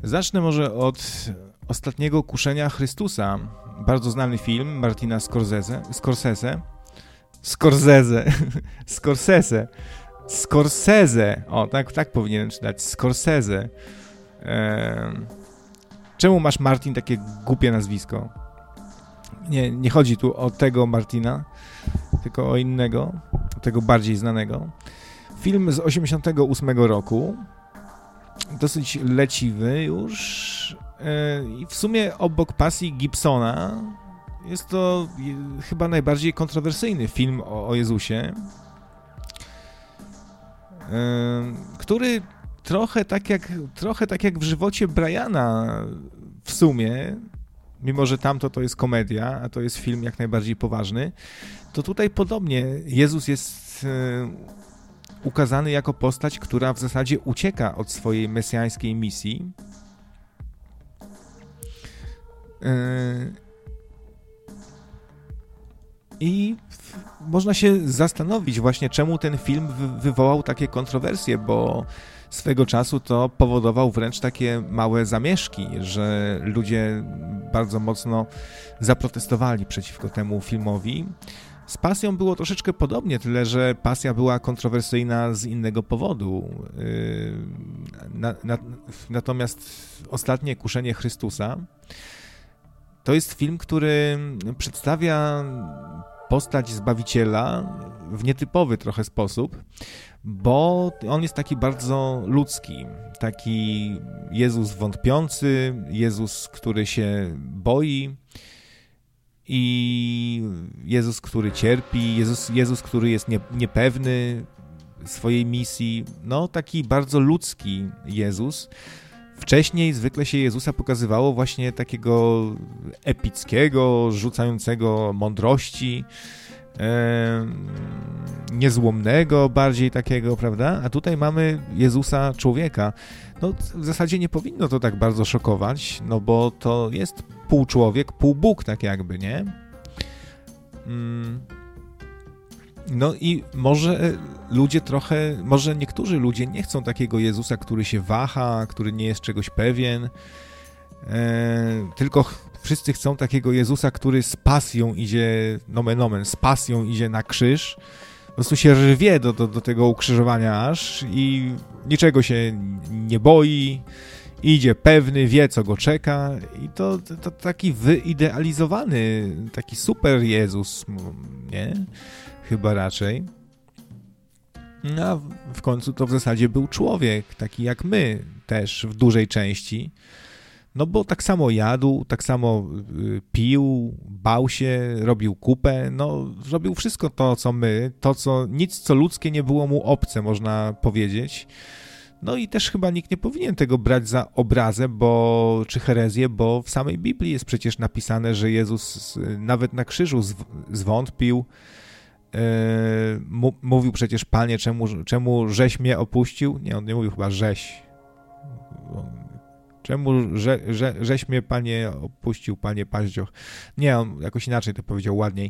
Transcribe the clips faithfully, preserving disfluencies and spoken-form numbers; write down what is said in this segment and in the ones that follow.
Zacznę może od Ostatniego kuszenia Chrystusa. Bardzo znany film Martina Scorsese. Scorsese. Scorsese. Scorsese. Scorsese. O, tak, tak powinienem czytać. Scorsese. Eee... Czemu masz, Martin, takie głupie nazwisko? Nie, nie chodzi tu o tego Martina, tylko o innego, o tego bardziej znanego. Film z osiemdziesiątego ósmego roku. Dosyć leciwy już. I w sumie obok Pasji Gibsona jest to chyba najbardziej kontrowersyjny film o, o Jezusie, który trochę tak jak, trochę tak jak w żywocie Briana w sumie, mimo że tamto to jest komedia, a to jest film jak najbardziej poważny, to tutaj podobnie Jezus jest ukazany jako postać, która w zasadzie ucieka od swojej mesjańskiej misji. I można się zastanowić właśnie, czemu ten film wywołał takie kontrowersje, bo swego czasu to powodował wręcz takie małe zamieszki, że ludzie bardzo mocno zaprotestowali przeciwko temu filmowi. Z Pasją było troszeczkę podobnie, tyle że Pasja była kontrowersyjna z innego powodu. Na, na, natomiast Ostatnie kuszenie Chrystusa to jest film, który przedstawia postać Zbawiciela w nietypowy trochę sposób, bo on jest taki bardzo ludzki, taki Jezus wątpiący, Jezus, który się boi i Jezus, który cierpi, Jezus, Jezus który jest nie, niepewny swojej misji, no taki bardzo ludzki Jezus. Wcześniej zwykle się Jezusa pokazywało właśnie takiego epickiego, rzucającego mądrości, e, niezłomnego bardziej takiego, prawda? A tutaj mamy Jezusa człowieka. No w zasadzie nie powinno to tak bardzo szokować, no bo to jest pół człowiek, pół Bóg tak jakby, nie? Mm. No i może ludzie trochę, może niektórzy ludzie nie chcą takiego Jezusa, który się waha, który nie jest czegoś pewien, e, tylko wszyscy chcą takiego Jezusa, który z pasją idzie, nomen omen, z pasją idzie na krzyż, po prostu się rwie do, do, do tego ukrzyżowania aż i niczego się nie boi, idzie pewny, wie co go czeka i to, to, to taki wyidealizowany, taki super Jezus, nie? Chyba raczej. No, a w końcu to w zasadzie był człowiek, taki jak my też w dużej części. No bo tak samo jadł, tak samo y, pił, bał się, robił kupę, no robił wszystko to, co my, to co, nic co ludzkie nie było mu obce, można powiedzieć. No i też chyba nikt nie powinien tego brać za obrazę, bo, czy herezję, bo w samej Biblii jest przecież napisane, że Jezus nawet na krzyżu zw- zwątpił. Yy, mówił przecież, Panie, czemu, czemu żeś mnie opuścił? Nie, on nie mówił chyba żeś. Czemu że, że, żeś mnie, Panie, opuścił, Panie Paździoch? Nie, on jakoś inaczej to powiedział, ładniej.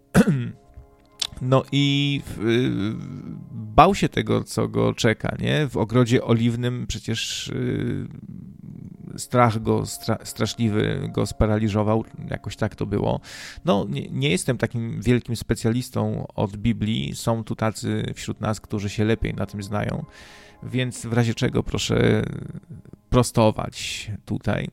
No i yy, bał się tego, co go czeka, nie? W ogrodzie oliwnym przecież yy, strach go, stra- straszliwy go sparaliżował, jakoś tak to było. No, nie, nie jestem takim wielkim specjalistą od Biblii, są tu tacy wśród nas, którzy się lepiej na tym znają, więc w razie czego proszę prostować tutaj.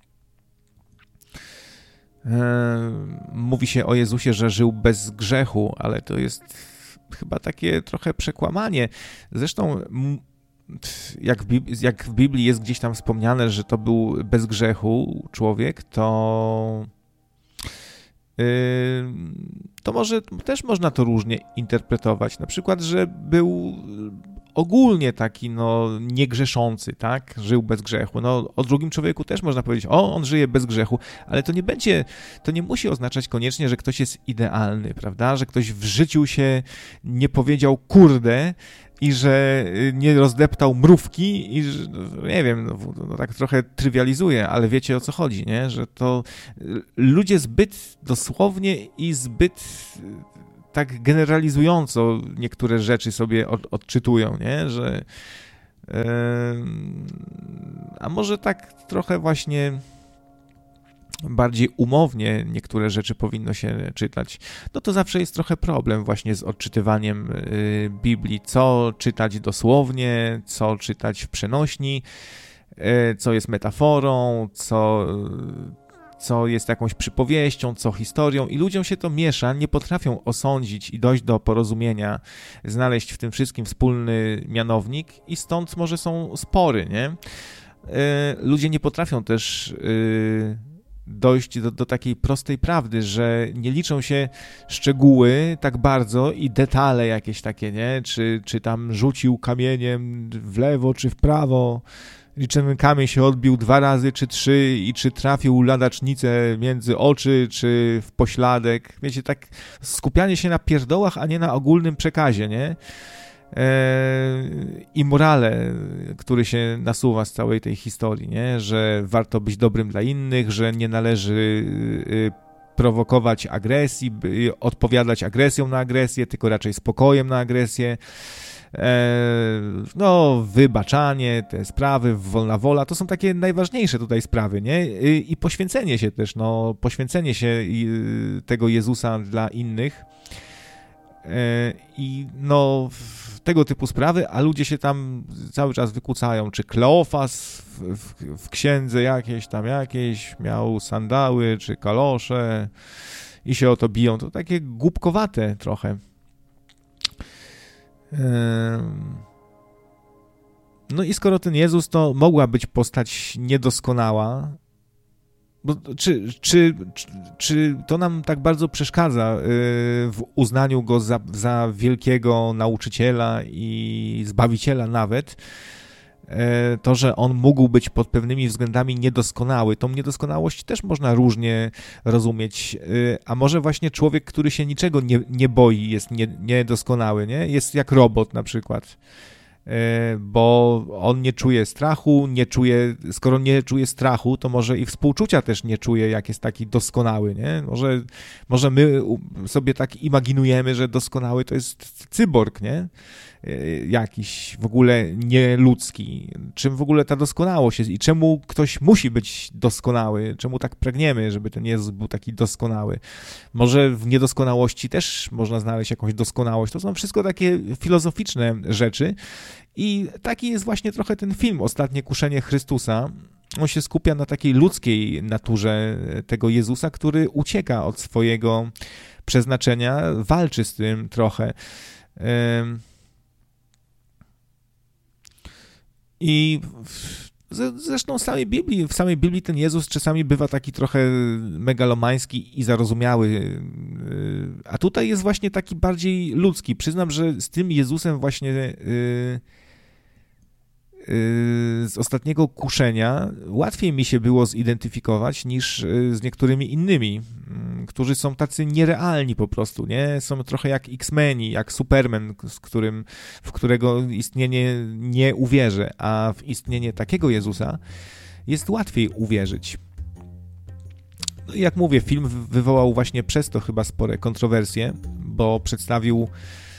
Mówi się o Jezusie, że żył bez grzechu, ale to jest chyba takie trochę przekłamanie. Zresztą jak w, Bib- jak w Biblii jest gdzieś tam wspomniane, że to był bez grzechu człowiek, to yy, to może też można to różnie interpretować. Na przykład, że był ogólnie taki no niegrzeszący, tak? Żył bez grzechu. No o drugim człowieku też można powiedzieć, o, on żyje bez grzechu, ale to nie będzie, to nie musi oznaczać koniecznie, że ktoś jest idealny, prawda? Że ktoś w życiu się nie powiedział kurde i że nie rozdeptał mrówki i że, nie wiem, no, no tak trochę trywializuję, ale wiecie o co chodzi, nie? Że to ludzie zbyt dosłownie i zbyt tak generalizująco niektóre rzeczy sobie od, odczytują, nie? Że yy, a może tak trochę właśnie bardziej umownie niektóre rzeczy powinno się czytać, no to zawsze jest trochę problem właśnie z odczytywaniem y, Biblii, co czytać dosłownie, co czytać w przenośni, y, co jest metaforą, co, y, co jest jakąś przypowieścią, co historią i ludziom się to miesza, nie potrafią osądzić i dojść do porozumienia, znaleźć w tym wszystkim wspólny mianownik i stąd może są spory, nie? Y, ludzie nie potrafią też y, dojść do, do takiej prostej prawdy, że nie liczą się szczegóły tak bardzo i detale jakieś takie, nie? Czy, czy tam rzucił kamieniem w lewo, czy w prawo, liczymy kamień się odbił dwa razy, czy trzy i czy trafił ladacznicę między oczy, czy w pośladek. Wiecie, tak skupianie się na pierdołach, a nie na ogólnym przekazie, nie? i morale, który się nasuwa z całej tej historii, nie? Że warto być dobrym dla innych, że nie należy prowokować agresji, odpowiadać agresją na agresję, tylko raczej spokojem na agresję. No, wybaczanie, te sprawy, wolna wola, to są takie najważniejsze tutaj sprawy, nie? I poświęcenie się też, no, poświęcenie się tego Jezusa dla innych i no tego typu sprawy, a ludzie się tam cały czas wykłócają, czy Kleofas w, w, w księdze jakieś tam jakieś miał sandały, czy kalosze i się o to biją, to takie głupkowate trochę. No i skoro ten Jezus to mogła być postać niedoskonała, bo czy, czy, czy, czy to nam tak bardzo przeszkadza w uznaniu go za, za wielkiego nauczyciela i zbawiciela nawet, to, że on mógł być pod pewnymi względami niedoskonały. Tą niedoskonałość też można różnie rozumieć, a może właśnie człowiek, który się niczego nie, nie boi, jest nie, niedoskonały, nie? Jest jak robot na przykład, bo on nie czuje strachu, nie czuje, skoro nie czuje strachu, to może i współczucia też nie czuje, jak jest taki doskonały, nie? Może, może my sobie tak imaginujemy, że doskonały to jest cyborg, nie? Jakiś w ogóle nieludzki. Czym w ogóle ta doskonałość jest i czemu ktoś musi być doskonały? Czemu tak pragniemy, żeby ten Jezus był taki doskonały? Może w niedoskonałości też można znaleźć jakąś doskonałość. To są wszystko takie filozoficzne rzeczy i taki jest właśnie trochę ten film Ostatnie kuszenie Chrystusa. On się skupia na takiej ludzkiej naturze tego Jezusa, który ucieka od swojego przeznaczenia, walczy z tym trochę. I zresztą w samej Biblii, w samej Biblii ten Jezus czasami bywa taki trochę megalomański i zarozumiały, a tutaj jest właśnie taki bardziej ludzki. Przyznam, że z tym Jezusem właśnie yy, yy, z Ostatniego kuszenia łatwiej mi się było zidentyfikować niż z niektórymi innymi, którzy są tacy nierealni po prostu, nie? Są trochę jak X-Meni, jak Superman, z którym, w którego istnienie nie uwierzę, a w istnienie takiego Jezusa jest łatwiej uwierzyć. No i jak mówię, film wywołał właśnie przez to chyba spore kontrowersje, bo przedstawił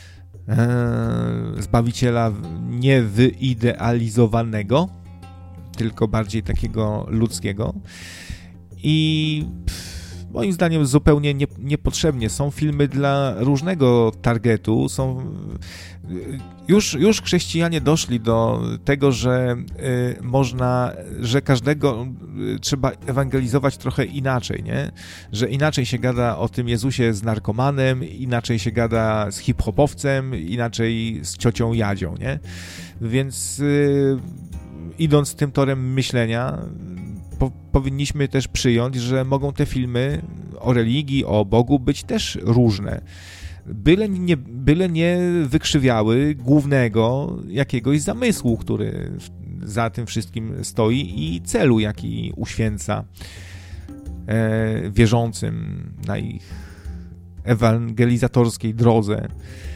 e, Zbawiciela nie wyidealizowanego, tylko bardziej takiego ludzkiego i pff, moim zdaniem zupełnie nie, niepotrzebnie. Są filmy dla różnego targetu. Są, już, już chrześcijanie doszli do tego, że y, można, że każdego y, trzeba ewangelizować trochę inaczej, nie? Że inaczej się gada o tym Jezusie z narkomanem, inaczej się gada z hip-hopowcem, inaczej z ciocią Jadzią, nie? Więc y, idąc tym torem myślenia, Po, powinniśmy też przyjąć, że mogą te filmy o religii, o Bogu być też różne. Byle nie, byle nie wykrzywiały głównego jakiegoś zamysłu, który za tym wszystkim stoi i celu, jaki uświęca e, wierzącym na ich ewangelizatorskiej drodze.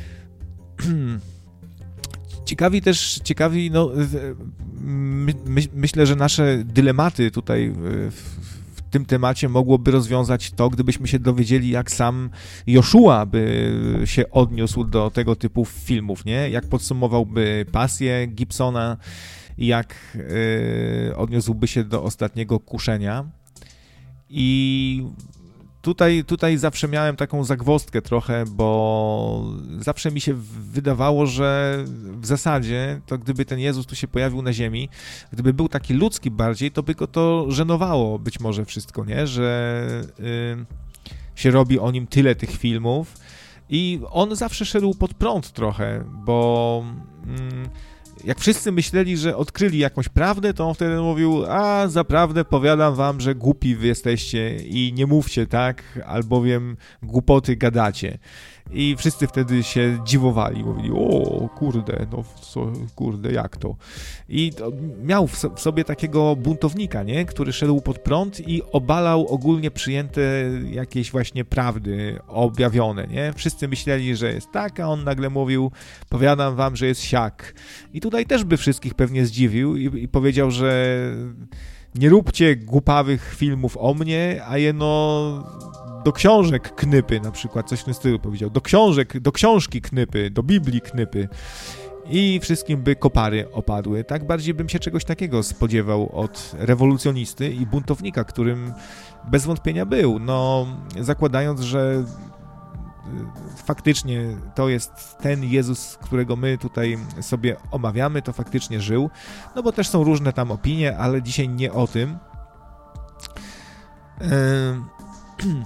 Ciekawi też, ciekawi, no, my, my, myślę, że nasze dylematy tutaj w, w tym temacie mogłoby rozwiązać to, gdybyśmy się dowiedzieli, jak sam Joshua by się odniósł do tego typu filmów, nie? Jak podsumowałby pasję Gibsona, jak yy, odniósłby się do ostatniego kuszenia. I tutaj, tutaj zawsze miałem taką zagwozdkę trochę, bo zawsze mi się wydawało, że w zasadzie to gdyby ten Jezus tu się pojawił na ziemi, gdyby był taki ludzki bardziej, to by go to żenowało być może wszystko, nie? Że yy, się robi o nim tyle tych filmów i on zawsze szedł pod prąd trochę, bo yy, jak wszyscy myśleli, że odkryli jakąś prawdę, to on wtedy mówił, a zaprawdę powiadam wam, że głupi wy jesteście i nie mówcie tak, albowiem głupoty gadacie. I wszyscy wtedy się dziwowali, mówili, o kurde, no co, kurde, jak to? I to miał w, so, w sobie takiego buntownika, nie? Który szedł pod prąd i obalał ogólnie przyjęte jakieś właśnie prawdy objawione, nie? Wszyscy myśleli, że jest tak, a on nagle mówił, powiadam wam, że jest siak. I tutaj też by wszystkich pewnie zdziwił i, i powiedział, że nie róbcie głupawych filmów o mnie, a jeno do książek knypy, na przykład, coś w tym stylu powiedział, do książek, do książki knypy, do Biblii knypy i wszystkim by kopary opadły. Tak bardziej bym się czegoś takiego spodziewał od rewolucjonisty i buntownika, którym bez wątpienia był, no zakładając, że faktycznie to jest ten Jezus, którego my tutaj sobie omawiamy, to faktycznie żył, no bo też są różne tam opinie, ale dzisiaj nie o tym. Yy...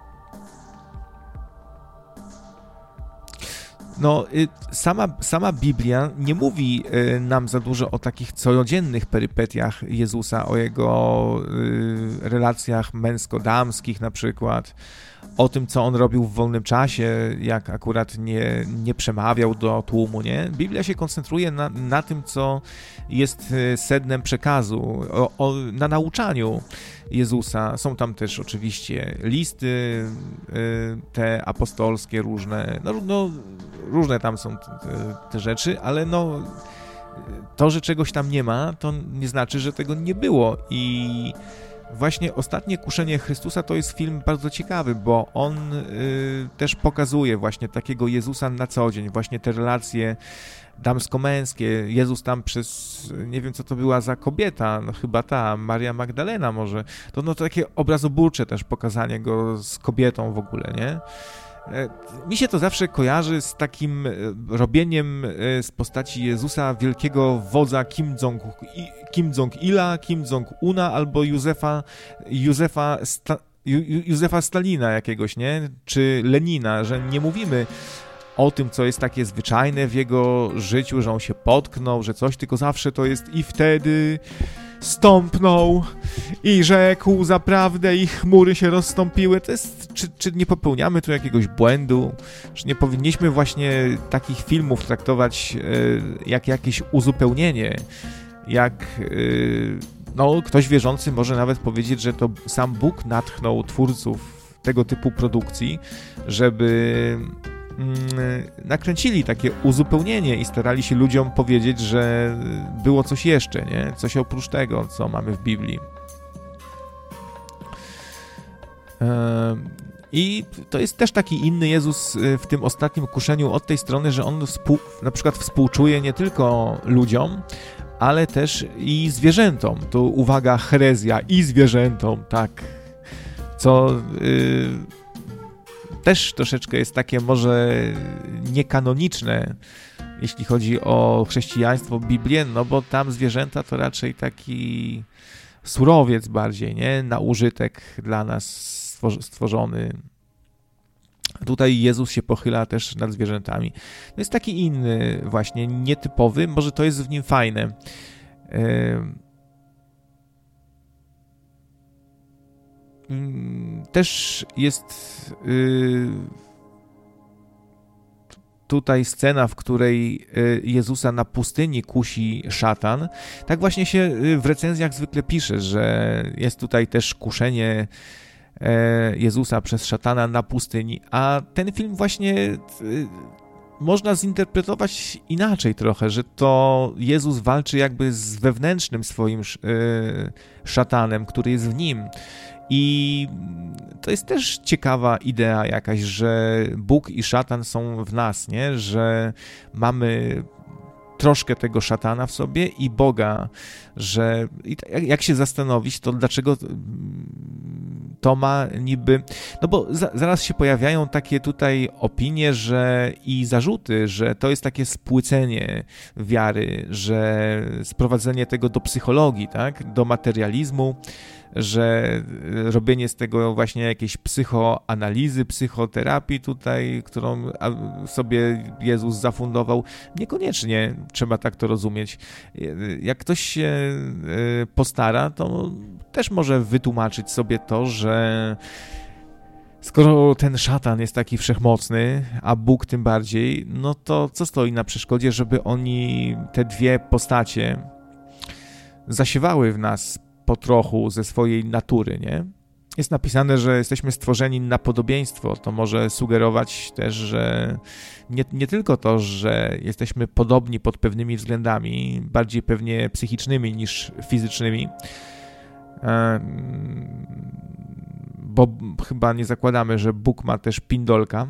No, sama, sama Biblia nie mówi nam za dużo o takich codziennych perypetiach Jezusa, o jego relacjach męsko-damskich na przykład, o tym, co on robił w wolnym czasie, jak akurat nie, nie przemawiał do tłumu, nie? Biblia się koncentruje na, na tym, co jest sednem przekazu, o, o, na nauczaniu Jezusa. Są tam też oczywiście listy te apostolskie różne, no, no różne tam są te, te rzeczy, ale no to, że czegoś tam nie ma, to nie znaczy, że tego nie było i właśnie Ostatnie kuszenie Chrystusa to jest film bardzo ciekawy, bo on y, też pokazuje właśnie takiego Jezusa na co dzień, właśnie te relacje damsko-męskie. Jezus tam przez, nie wiem co to była za kobieta, no chyba ta, Maria Magdalena może, to no to takie obrazoburcze też pokazanie go z kobietą w ogóle, nie? Mi się to zawsze kojarzy z takim robieniem z postaci Jezusa wielkiego wodza Kim Jong, Kim Jong-ila, Kim Jong-una albo Józefa, Józefa, Sta, Józefa Stalina jakiegoś, nie? Czy Lenina, że nie mówimy o tym, co jest takie zwyczajne w jego życiu, że on się potknął, że coś, tylko zawsze to jest i wtedy stąpnął i rzekł zaprawdę i chmury się rozstąpiły. To jest, czy, czy nie popełniamy tu jakiegoś błędu? Czy nie powinniśmy właśnie takich filmów traktować y, jak jakieś uzupełnienie? Jak y, no, ktoś wierzący może nawet powiedzieć, że to sam Bóg natchnął twórców tego typu produkcji, żeby nakręcili takie uzupełnienie i starali się ludziom powiedzieć, że było coś jeszcze, nie? Coś oprócz tego, co mamy w Biblii. I to jest też taki inny Jezus w tym ostatnim kuszeniu od tej strony, że on współ, na przykład współczuje nie tylko ludziom, ale też i zwierzętom. Tu uwaga, herezja, i zwierzętom, tak. Co... Yy, też troszeczkę jest takie może niekanoniczne, jeśli chodzi o chrześcijaństwo, Biblię, no bo tam zwierzęta to raczej taki surowiec bardziej, nie? Na użytek dla nas stworzony. Tutaj Jezus się pochyla też nad zwierzętami. To jest taki inny właśnie, nietypowy, może to jest w nim fajne. Też jest y, tutaj scena, w której Jezusa na pustyni kusi szatan. Tak właśnie się w recenzjach zwykle pisze, że jest tutaj też kuszenie Jezusa przez szatana na pustyni, a ten film właśnie y, można zinterpretować inaczej trochę, że to Jezus walczy jakby z wewnętrznym swoim y, szatanem, który jest w nim. I to jest też ciekawa idea jakaś, że Bóg i szatan są w nas, nie? Że mamy troszkę tego szatana w sobie i Boga, że i jak się zastanowić, to dlaczego to ma niby... No bo za, zaraz się pojawiają takie tutaj opinie, że i zarzuty, że to jest takie spłycenie wiary, że sprowadzenie tego do psychologii, tak, do materializmu, że robienie z tego właśnie jakiejś psychoanalizy, psychoterapii tutaj, którą sobie Jezus zafundował, niekoniecznie trzeba tak to rozumieć. Jak ktoś się postara, to też może wytłumaczyć sobie to, że skoro ten szatan jest taki wszechmocny, a Bóg tym bardziej, no to co stoi na przeszkodzie, żeby oni, te dwie postacie, zasiewały w nas po trochu ze swojej natury, nie? Jest napisane, że jesteśmy stworzeni na podobieństwo. To może sugerować też, że nie, nie tylko to, że jesteśmy podobni pod pewnymi względami, bardziej pewnie psychicznymi niż fizycznymi, bo chyba nie zakładamy, że Bóg ma też pindolka.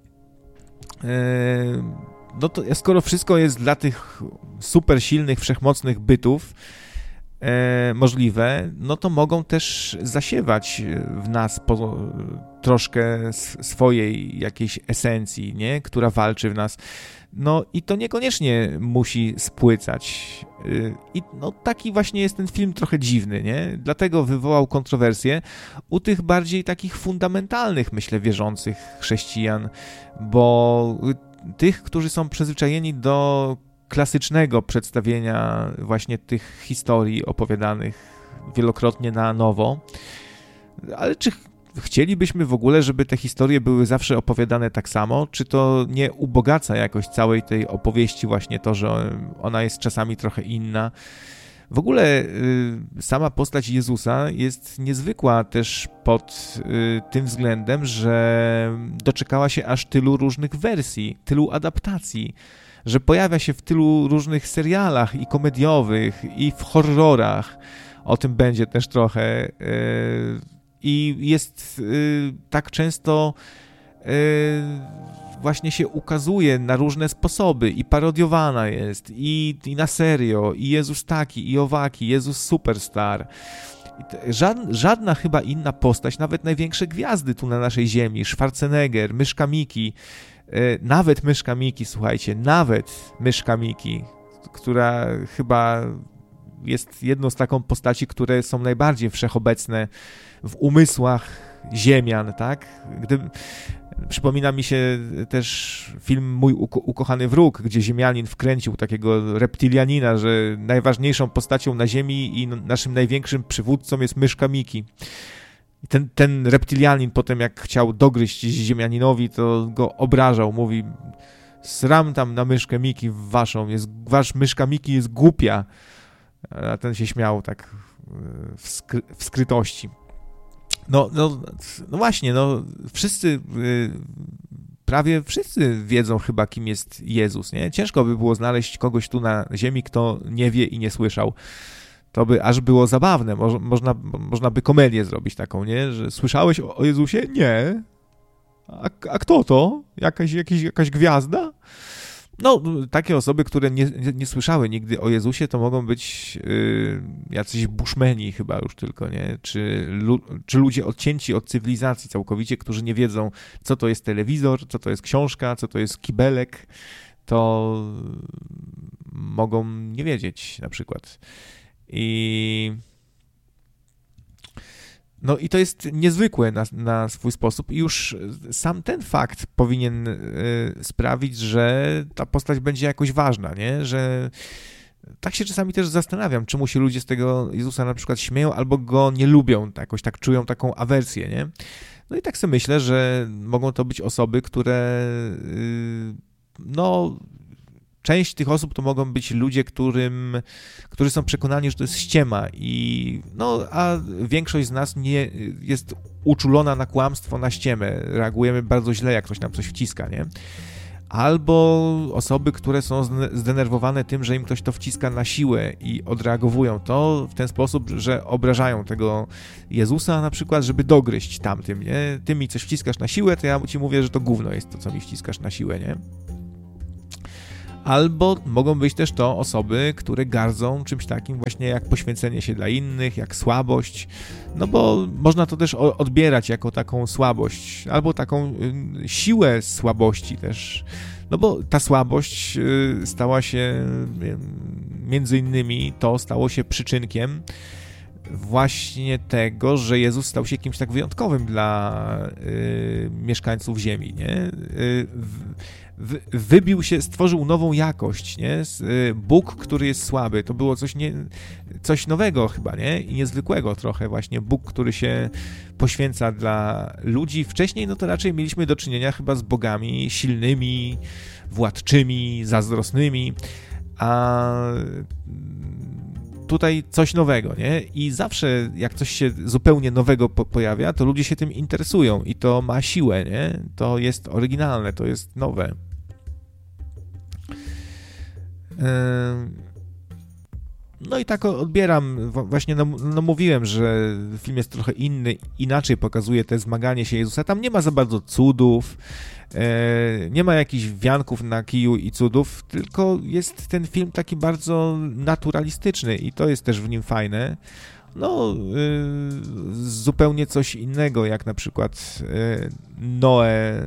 No to skoro wszystko jest dla tych super silnych, wszechmocnych bytów E, możliwe, no to mogą też zasiewać w nas po, troszkę swojej jakiejś esencji, nie? Która walczy w nas. No i to niekoniecznie musi spłycać. I no taki właśnie jest ten film trochę dziwny, nie? Dlatego wywołał kontrowersję u tych bardziej takich fundamentalnych, myślę, wierzących chrześcijan, bo tych, którzy są przyzwyczajeni do klasycznego przedstawienia właśnie tych historii opowiadanych wielokrotnie na nowo. Ale czy chcielibyśmy w ogóle, żeby te historie były zawsze opowiadane tak samo? Czy to nie ubogaca jakoś całej tej opowieści właśnie to, że ona jest czasami trochę inna? W ogóle y, sama postać Jezusa jest niezwykła też pod y, tym względem, że doczekała się aż tylu różnych wersji, tylu adaptacji, że pojawia się w tylu różnych serialach i komediowych, i w horrorach. O tym będzie też trochę. I jest tak często właśnie się ukazuje na różne sposoby i parodiowana jest, i, i na serio, i Jezus taki, i owaki, Jezus superstar. Żadna, żadna chyba inna postać, nawet największe gwiazdy tu na naszej ziemi, Schwarzenegger, Myszka Miki, nawet Myszka Miki, słuchajcie, nawet Myszka Miki, która chyba jest jedną z taką postaci, które są najbardziej wszechobecne w umysłach ziemian, tak? Gdy, przypomina mi się też film Mój uko- ukochany wróg, gdzie ziemianin wkręcił takiego reptilianina, że najważniejszą postacią na ziemi i naszym największym przywódcą jest Myszka Miki. I ten, ten reptilianin potem, jak chciał dogryźć ziemianinowi, to go obrażał, mówi: sram tam na Myszkę Miki waszą, jest, wasz Myszka Miki jest głupia. A ten się śmiał tak w, skry, w skrytości. No, no, no właśnie, no wszyscy, prawie wszyscy wiedzą chyba, kim jest Jezus, nie? Ciężko by było znaleźć kogoś tu na ziemi, kto nie wie i nie słyszał. To by aż było zabawne. Mo, można, można by komedię zrobić taką, nie? Że słyszałeś o, o Jezusie? Nie. A, a kto to? Jakaś, jakaś, jakaś gwiazda? No, takie osoby, które nie, nie, nie słyszały nigdy o Jezusie, to mogą być yy, jacyś bushmeni chyba już tylko, nie? Czy, lu, czy ludzie odcięci od cywilizacji całkowicie, którzy nie wiedzą, co to jest telewizor, co to jest książka, co to jest kibelek, to mogą nie wiedzieć na przykład. I no i to jest niezwykłe na, na swój sposób i już sam ten fakt powinien y, sprawić, że ta postać będzie jakoś ważna, nie? Że tak się czasami też zastanawiam, czemu się ludzie z tego Jezusa na przykład śmieją albo go nie lubią, jakoś tak czują taką awersję, nie? No i tak sobie myślę, że mogą to być osoby, które y, no... Część tych osób to mogą być ludzie, którym, którzy są przekonani, że to jest ściema i no, a większość z nas nie jest uczulona na kłamstwo, na ściemę. Reagujemy bardzo źle, jak ktoś nam coś wciska, nie? Albo osoby, które są zdenerwowane tym, że im ktoś to wciska na siłę i odreagowują to w ten sposób, że obrażają tego Jezusa na przykład, żeby dogryźć tamtym, nie? Ty mi coś wciskasz na siłę, to ja ci mówię, że to gówno jest to, co mi wciskasz na siłę, nie? Albo mogą być też to osoby, które gardzą czymś takim właśnie jak poświęcenie się dla innych, jak słabość, no bo można to też odbierać jako taką słabość, albo taką siłę słabości też, no bo ta słabość stała się, między innymi to stało się przyczynkiem właśnie tego, że Jezus stał się kimś tak wyjątkowym dla y, mieszkańców ziemi, nie? Y, w, wybił się, stworzył nową jakość, nie? Bóg, który jest słaby, to było coś, nie, coś nowego chyba, nie? I niezwykłego trochę właśnie. Bóg, który się poświęca dla ludzi. Wcześniej, no to raczej mieliśmy do czynienia chyba z bogami silnymi, władczymi, zazdrosnymi, a tutaj coś nowego, nie? I zawsze jak coś się zupełnie nowego po- pojawia, to ludzie się tym interesują i to ma siłę, nie? To jest oryginalne, to jest nowe. No i tak odbieram, właśnie no, no mówiłem, że film jest trochę inny, inaczej pokazuje te zmaganie się Jezusa. Tam nie ma za bardzo cudów, nie ma jakichś wianków na kiju i cudów, tylko jest ten film taki bardzo naturalistyczny i to jest też w nim fajne. No, zupełnie coś innego, jak na przykład Noe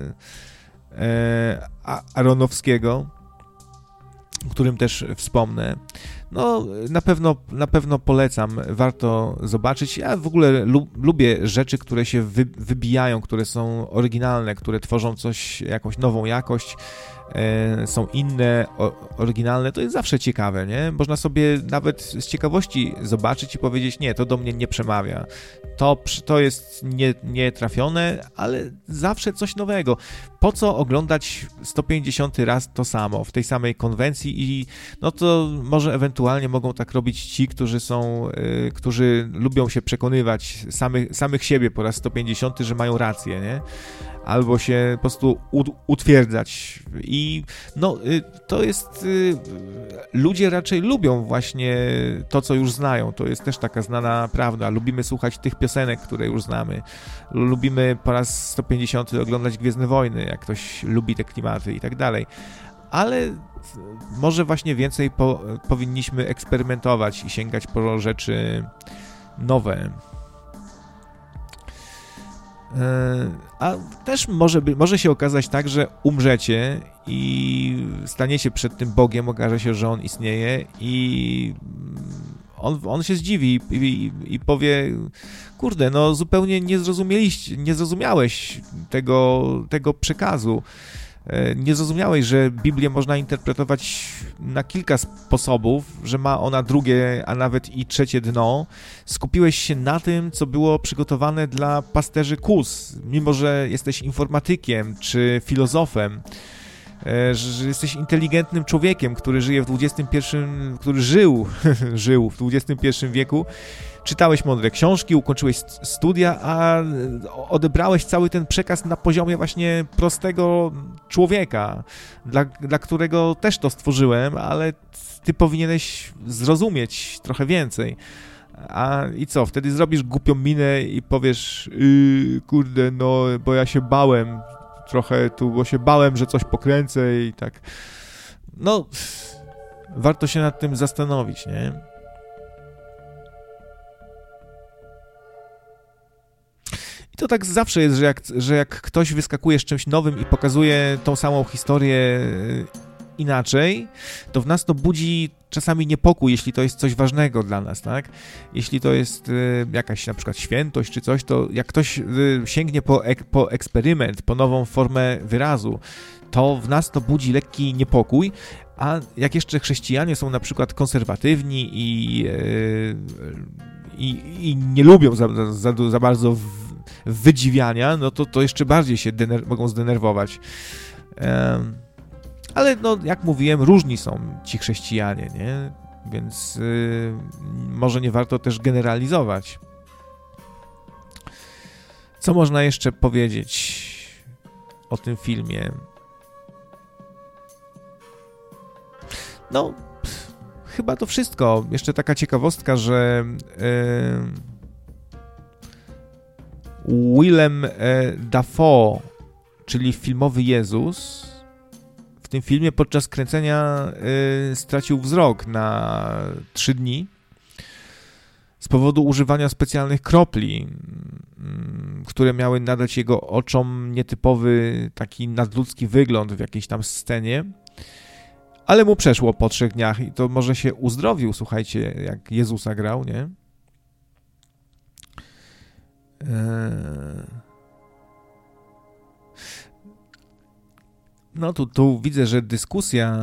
Aronofskiego, o którym też wspomnę. No, na pewno, na pewno polecam, warto zobaczyć. Ja w ogóle lu- lubię rzeczy, które się wy- wybijają, które są oryginalne, które tworzą coś, jakąś nową jakość, e, są inne, o- oryginalne. To jest zawsze ciekawe, nie? Można sobie nawet z ciekawości zobaczyć i powiedzieć, nie, to do mnie nie przemawia. To, to jest nie, nietrafione, ale zawsze coś nowego. Po co oglądać sto pięćdziesiąty raz to samo, w tej samej konwencji i no to może ewentualnie mogą tak robić ci, którzy są, y, którzy lubią się przekonywać samych, samych siebie po raz sto pięćdziesiąty, że mają rację, nie? Albo się po prostu utwierdzać. I no, y, to jest... Y, ludzie raczej lubią właśnie to, co już znają. To jest też taka znana prawda. Lubimy słuchać tych piosenek, które już znamy. Lubimy po raz sto pięćdziesiąty oglądać Gwiezdne Wojny, jak ktoś lubi te klimaty i tak dalej. Ale może właśnie więcej po, powinniśmy eksperymentować i sięgać po rzeczy nowe. A też może, by, może się okazać tak, że umrzecie i staniecie przed tym Bogiem, okaże się, że On istnieje i on, on się zdziwi i, i, i powie, kurde, no zupełnie nie zrozumieliście, nie zrozumiałeś tego, tego przekazu. Nie zrozumiałeś, że Biblię można interpretować na kilka sposobów, że ma ona drugie, a nawet i trzecie dno. Skupiłeś się na tym, co było przygotowane dla pasterzy kóz, mimo że jesteś informatykiem czy filozofem, że jesteś inteligentnym człowiekiem, który żyje w dwudziestym pierwszym, który żył, żył w dwudziestym pierwszym wieku. Czytałeś mądre książki, ukończyłeś studia, a odebrałeś cały ten przekaz na poziomie właśnie prostego człowieka, dla, dla którego też to stworzyłem, ale ty powinieneś zrozumieć trochę więcej. A i co, wtedy zrobisz głupią minę i powiesz, yy, kurde, no, bo ja się bałem trochę tu, bo się bałem, że coś pokręcę i tak. No, warto się nad tym zastanowić, nie? I to tak zawsze jest, że jak, że jak ktoś wyskakuje z czymś nowym i pokazuje tą samą historię inaczej, to w nas to budzi czasami niepokój, jeśli to jest coś ważnego dla nas, tak? Jeśli to jest y, jakaś na przykład świętość czy coś, to jak ktoś y, sięgnie po, ek, po eksperyment, po nową formę wyrazu, to w nas to budzi lekki niepokój, a jak jeszcze chrześcijanie są na przykład konserwatywni i, y, i, i nie lubią za, za, za bardzo w, wydziwiania, no to, to jeszcze bardziej się dener- mogą zdenerwować. Um, ale no, jak mówiłem, różni są ci chrześcijanie, nie? Więc yy, może nie warto też generalizować. Co można jeszcze powiedzieć o tym filmie? No, pff, chyba to wszystko. Jeszcze taka ciekawostka, że yy, Willem Dafoe, czyli filmowy Jezus, w tym filmie podczas kręcenia y, stracił wzrok na trzy dni z powodu używania specjalnych kropli, y, które miały nadać jego oczom nietypowy, taki nadludzki wygląd w jakiejś tam scenie. Ale mu przeszło po trzech dniach i to może się uzdrowił, słuchajcie, jak Jezusa grał, nie? No tu, tu widzę, że dyskusja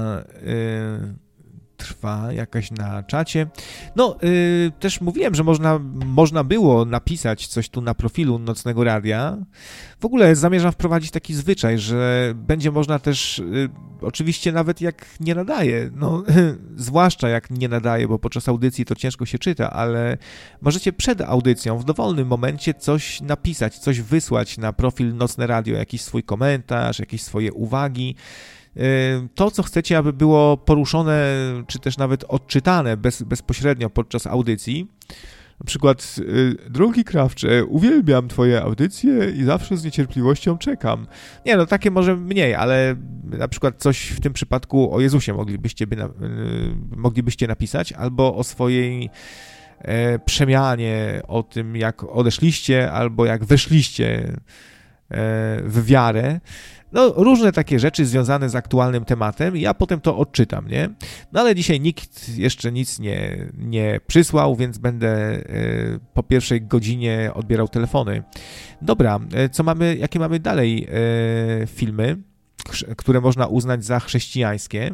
trwa jakaś na czacie. No, yy, też mówiłem, że można, można było napisać coś tu na profilu Nocnego Radia. W ogóle zamierzam wprowadzić taki zwyczaj, że będzie można też, yy, oczywiście nawet jak nie nadaje, no zwłaszcza jak nie nadaje, bo podczas audycji to ciężko się czyta, ale możecie przed audycją w dowolnym momencie coś napisać, coś wysłać na profil Nocne Radio, jakiś swój komentarz, jakieś swoje uwagi. To, co chcecie, aby było poruszone, czy też nawet odczytane bez, bezpośrednio podczas audycji. Na przykład, drogi Krawcze, uwielbiam twoje audycje i zawsze z niecierpliwością czekam. Nie, no takie może mniej, ale na przykład coś w tym przypadku o Jezusie moglibyście, by na, moglibyście napisać, albo o swojej e, przemianie, o tym, jak odeszliście, albo jak weszliście e, w wiarę. No, różne takie rzeczy związane z aktualnym tematem, ja potem to odczytam, nie? No, ale dzisiaj nikt jeszcze nic nie, nie przysłał, więc będę y, po pierwszej godzinie odbierał telefony. Dobra, y, co mamy, jakie mamy dalej y, filmy, które można uznać za chrześcijańskie?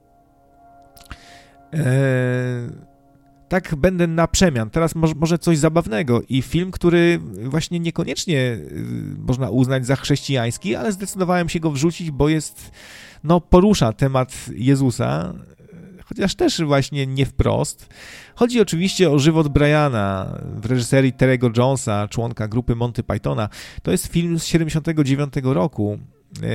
Y, Tak będę na przemian. Teraz może coś zabawnego i film, który właśnie niekoniecznie można uznać za chrześcijański, ale zdecydowałem się go wrzucić, bo jest, no porusza temat Jezusa, chociaż też właśnie nie wprost. Chodzi oczywiście o żywot Briana w reżyserii Terry'ego Jonesa, członka grupy Monty Pythona. To jest film z siedemdziesiątego dziewiątego roku. Eee,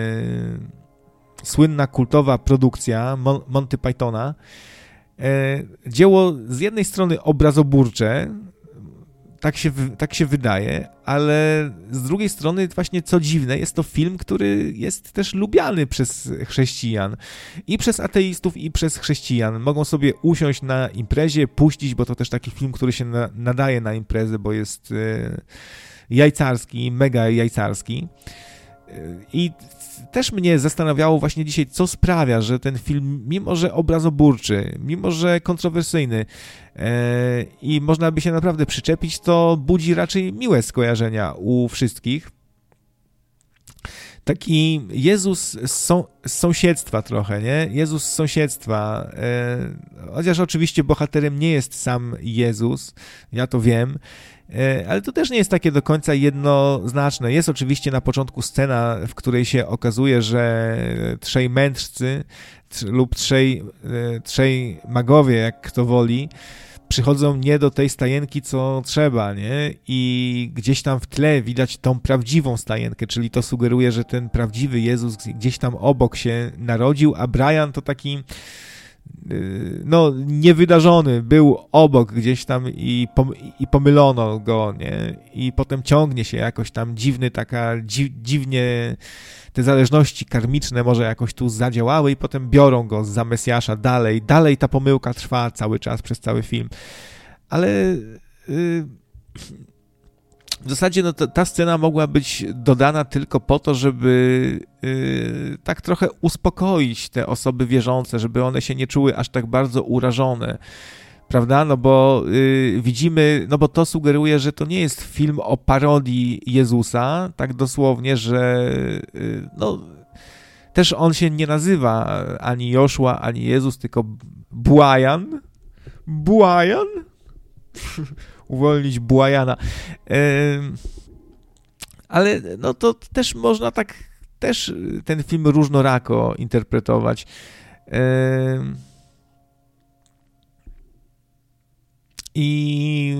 słynna kultowa produkcja Mon- Monty Pythona. Dzieło z jednej strony obrazoburcze, tak się, tak się wydaje, ale z drugiej strony właśnie co dziwne, jest to film, który jest też lubiany przez chrześcijan i przez ateistów i przez chrześcijan. Mogą sobie usiąść na imprezie, puścić, bo to też taki film, który się na, nadaje na imprezę, bo jest e, jajcarski, mega jajcarski. I też mnie zastanawiało właśnie dzisiaj, co sprawia, że ten film, mimo że obrazoburczy, mimo że kontrowersyjny e, i można by się naprawdę przyczepić, to budzi raczej miłe skojarzenia u wszystkich. Taki Jezus z, są, z sąsiedztwa trochę, nie? Jezus z sąsiedztwa. E, chociaż oczywiście bohaterem nie jest sam Jezus, ja to wiem, ale to też nie jest takie do końca jednoznaczne. Jest oczywiście na początku scena, w której się okazuje, że trzej mędrcy lub trzej, trzej magowie, jak kto woli, przychodzą nie do tej stajenki, co trzeba, nie? I gdzieś tam w tle widać tą prawdziwą stajenkę, czyli to sugeruje, że ten prawdziwy Jezus gdzieś tam obok się narodził, a Brian to taki no, niewydarzony, był obok gdzieś tam i, pom i pomylono go, nie? I potem ciągnie się jakoś tam dziwny, taka dzi dziwnie te zależności karmiczne może jakoś tu zadziałały i potem biorą go za Mesjasza dalej, dalej ta pomyłka trwa cały czas przez cały film. Ale yy, w zasadzie no, to, ta scena mogła być dodana tylko po to, żeby yy, tak trochę uspokoić te osoby wierzące, żeby one się nie czuły aż tak bardzo urażone, prawda? No bo yy, widzimy, no bo to sugeruje, że to nie jest film o parodii Jezusa, tak dosłownie, że yy, no też on się nie nazywa ani Joszua, ani Jezus, tylko Błajan. Błajan? Uwolnić Błajana. Yy, ale no to też można tak też ten film różnorako interpretować. Yy, I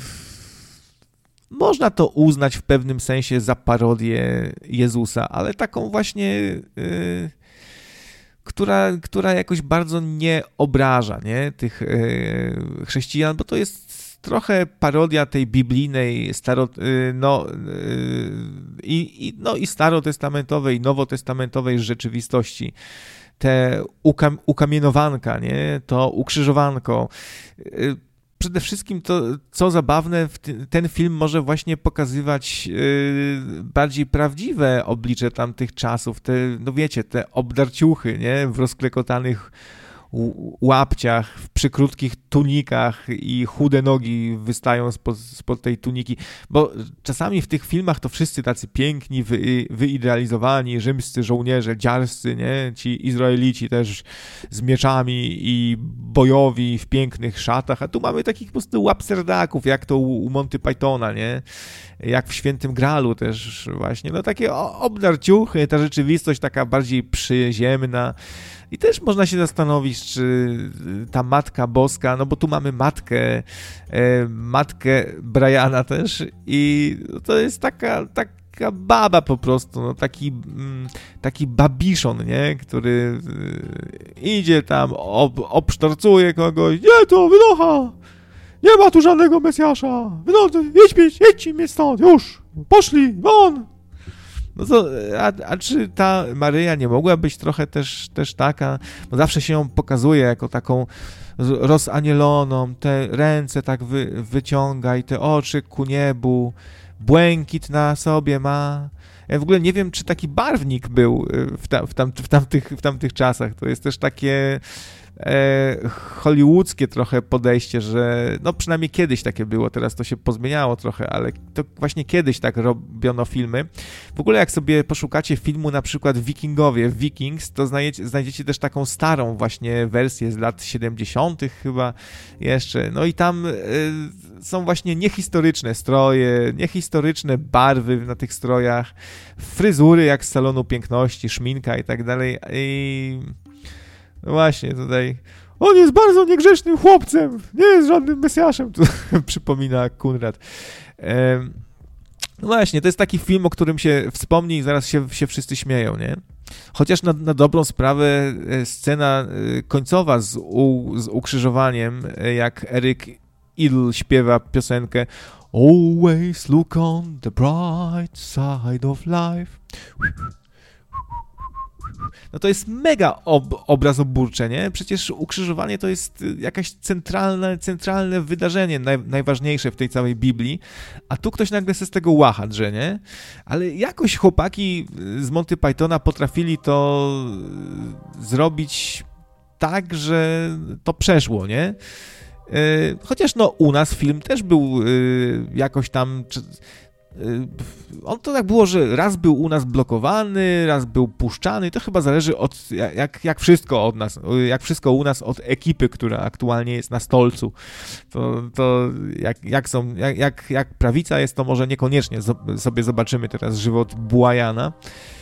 można to uznać w pewnym sensie za parodię Jezusa, ale taką właśnie, yy, która, która jakoś bardzo nie obraża, nie, tych yy, chrześcijan, bo to jest trochę parodia tej biblijnej, staro, no, i, i, no, i starotestamentowej, nowotestamentowej rzeczywistości. Te ukam, ukamienowanka, nie? To ukrzyżowanko. Przede wszystkim to, co zabawne, ten film może właśnie pokazywać bardziej prawdziwe oblicze tamtych czasów, te, no wiecie, te obdarciuchy, nie? W rozklekotanych łapciach, w przykrótkich tunikach i chude nogi wystają spod, spod tej tuniki, bo czasami w tych filmach to wszyscy tacy piękni, wy, wyidealizowani, rzymscy żołnierze, dziarscy, nie? Ci Izraelici też z mieczami i bojowi w pięknych szatach, a tu mamy takich po prostu łapserdaków, jak to u, u Monty Pythona, nie? Jak w Świętym Gralu też właśnie, no takie obdarciuchy, ta rzeczywistość taka bardziej przyziemna. I też można się zastanowić, czy ta Matka Boska, no bo tu mamy matkę, e, matkę Briana też i to jest taka, taka baba po prostu, no taki, mm, taki babiszon, nie, który y, idzie tam, ob, obsztorcuje kogoś, nie to, wynocha, nie ma tu żadnego Mesjasza, wynocha, idź, idź, idź mnie stąd, już, poszli, won. No to, a, a czy ta Maryja nie mogła być trochę też, też taka, no zawsze się ją pokazuje jako taką rozanieloną, te ręce tak wy, wyciąga i te oczy ku niebu, błękit na sobie ma. Ja w ogóle nie wiem, czy taki barwnik był w, tam, w, tam, w, tamtych, w tamtych czasach, to jest też takie e, hollywoodzkie trochę podejście, że no przynajmniej kiedyś takie było, teraz to się pozmieniało trochę, ale to właśnie kiedyś tak robiono filmy. W ogóle jak sobie poszukacie filmu na przykład Wikingowie, Vikings, to znajdziecie, znajdziecie też taką starą właśnie wersję z lat siedemdziesiątych chyba jeszcze, no i tam e, są właśnie niehistoryczne stroje, niehistoryczne barwy na tych strojach, fryzury jak z salonu piękności, szminka i tak dalej i no właśnie tutaj on jest bardzo niegrzecznym chłopcem, nie jest żadnym Mesjaszem, tu przypomina Kunrad. Ehm, no właśnie, to jest taki film, o którym się wspomni i zaraz się, się wszyscy śmieją, nie? Chociaż na, na dobrą sprawę scena końcowa z, u, z ukrzyżowaniem, jak Eric Idle śpiewa piosenkę Always look on the bright side of life. No to jest mega ob- obrazoburcze, nie? Przecież ukrzyżowanie to jest jakaś centralne, centralne wydarzenie, naj- najważniejsze w tej całej Biblii, a tu ktoś nagle se z tego łacha drze, nie? Ale jakoś chłopaki z Monty Pythona potrafili to zrobić tak, że to przeszło, nie? Chociaż no u nas film też był jakoś tam... On to tak było, że raz był u nas blokowany, raz był puszczany, to chyba zależy od, jak, jak wszystko od nas, jak wszystko u nas od ekipy, która aktualnie jest na stolcu. To, to jak, jak są, jak, jak, jak prawica jest, to może niekoniecznie sobie zobaczymy teraz żywot Błajana.